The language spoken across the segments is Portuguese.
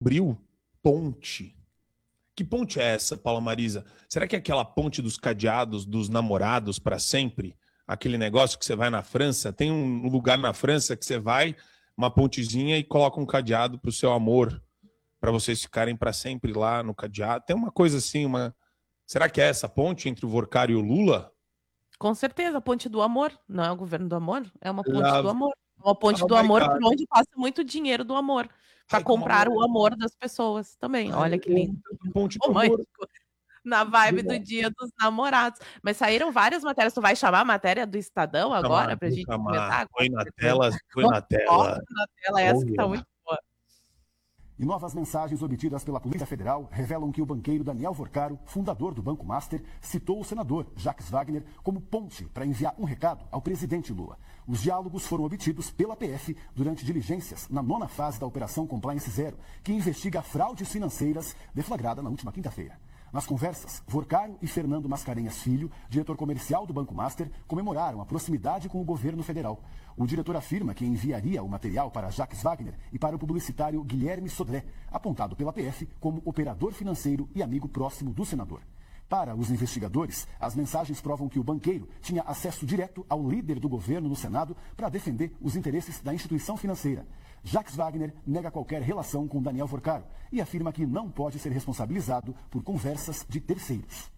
descobriu ponte. Que ponte é essa, Paula Marisa? Será que é aquela ponte dos cadeados, dos namorados para sempre? Aquele negócio que você vai na França? Tem um lugar na França que você vai, uma pontezinha e coloca um cadeado para o seu amor, para vocês ficarem para sempre lá no cadeado. Tem uma coisa assim, Será que é essa ponte entre o Vorcar e o Lula? Com certeza, a ponte do amor. Não é o governo do amor, é uma ponte Love. do amor. Uma ponte do my amor God. por onde passa muito dinheiro do amor. Para Ai, como comprar amor. o amor das pessoas também. Ai, Olha que lindo. ponte do amor. Romântico. Na vibe do Dia dos Namorados. Mas saíram várias matérias. Tu vai chamar a matéria do Estadão agora pra gente comentar? Põe na tela, põe na tela. Bota na tela essa que tá muito boa. E novas mensagens obtidas pela Polícia Federal revelam que o banqueiro Daniel Vorcaro, fundador do Banco Master, citou o senador Jacques Wagner como ponte para enviar um recado ao presidente Lula. Os diálogos foram obtidos pela PF durante diligências na 9ª fase da Operação Compliance Zero, que investiga fraudes financeiras deflagrada na última quinta-feira. Nas conversas, Vorcaro e Fernando Mascarenhas Filho, diretor comercial do Banco Master, comemoraram a proximidade com o governo federal. O diretor afirma que enviaria o material para Jacques Wagner e para o publicitário Guilherme Sodré, apontado pela PF como operador financeiro e amigo próximo do senador. Para os investigadores, as mensagens provam que o banqueiro tinha acesso direto ao líder do governo no Senado para defender os interesses da instituição financeira. Jacques Wagner nega qualquer relação com Daniel Vorcaro e afirma que não pode ser responsabilizado por conversas de terceiros.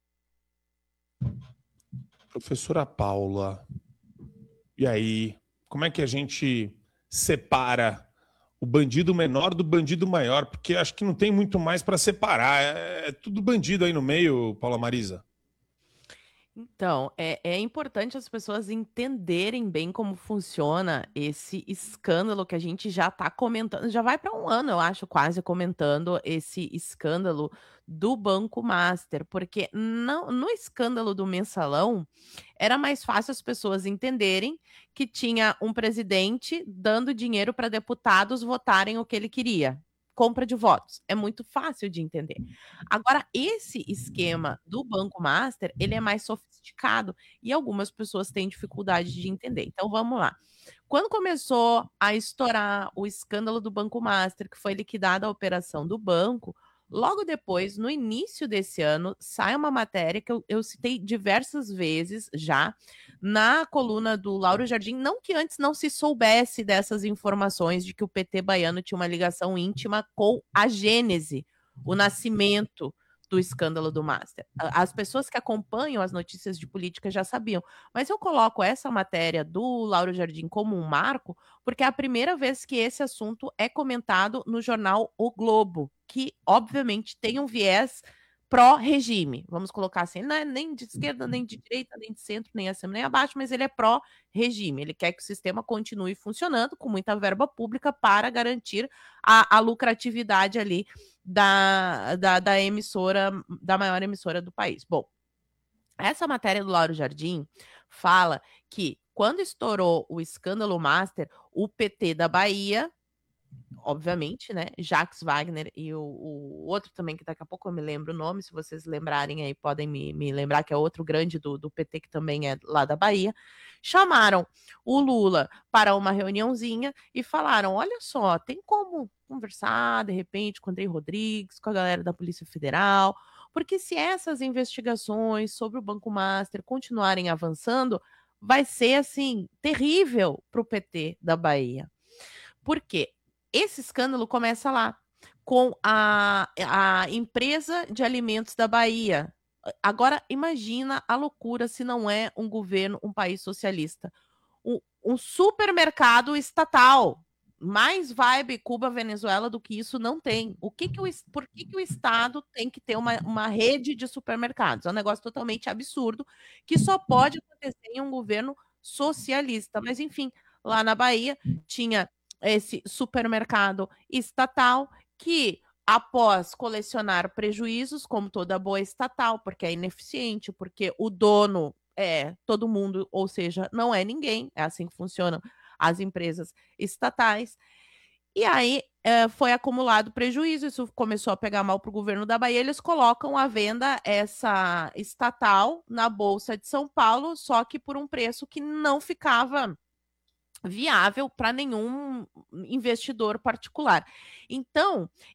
Professora Paula, e aí, como é que a gente separa o bandido menor do bandido maior? Porque acho que não tem muito mais para separar. É tudo bandido aí no meio, Paula Marisa. Então, é importante as pessoas entenderem bem como funciona esse escândalo que a gente já está comentando, já vai para um ano, eu acho, quase comentando esse escândalo do Banco Master, porque no escândalo do Mensalão, era mais fácil as pessoas entenderem que tinha um presidente dando dinheiro para deputados votarem o que ele queria. Compra de votos. É muito fácil de entender. Agora, esse esquema do Banco Master, ele é mais sofisticado e algumas pessoas têm dificuldade de entender. Então, vamos lá. Quando começou a estourar o escândalo do Banco Master, que foi liquidada a operação do banco, logo depois, no início desse ano, sai uma matéria que eu citei diversas vezes já na coluna do Lauro Jardim, não que antes não se soubesse dessas informações de que o PT baiano tinha uma ligação íntima com a gênese, o nascimento do escândalo do Master. As pessoas que acompanham as notícias de política já sabiam, mas eu coloco essa matéria do Lauro Jardim como um marco, porque é a primeira vez que esse assunto é comentado no jornal O Globo, que obviamente tem um viés pró-regime, vamos colocar assim, não é nem de esquerda, nem de direita, nem de centro, nem acima, nem abaixo, mas ele é pró-regime, ele quer que o sistema continue funcionando com muita verba pública para garantir a lucratividade ali da emissora, da maior emissora do país. Bom, essa matéria do Lauro Jardim fala que quando estourou o escândalo Master, o PT da Bahia, obviamente, né, Jacques Wagner e o outro também, que daqui a pouco eu me lembro o nome, se vocês lembrarem aí, podem me lembrar, que é outro grande do PT, que também é lá da Bahia, chamaram o Lula para uma reuniãozinha e falaram, olha só, tem como conversar, de repente, com o Andrei Rodrigues, com a galera da Polícia Federal, porque se essas investigações sobre o Banco Master continuarem avançando, vai ser, assim, terrível para o PT da Bahia. Por quê? Esse escândalo começa lá, com a empresa de alimentos da Bahia. Agora, imagina a loucura se não é um governo, um país socialista. Um supermercado estatal. Mais vibe Cuba-Venezuela do que isso não tem. Por que o Estado tem que ter uma rede de supermercados? É um negócio totalmente absurdo, que só pode acontecer em um governo socialista. Mas, enfim, lá na Bahia tinha esse supermercado estatal que, após colecionar prejuízos, como toda boa estatal, porque é ineficiente, porque o dono é todo mundo, ou seja, não é ninguém, é assim que funcionam as empresas estatais. E aí foi acumulado prejuízo, isso começou a pegar mal para o governo da Bahia, eles colocam à venda essa estatal na Bolsa de São Paulo, só que por um preço que não ficava viável para nenhum investidor particular. Então,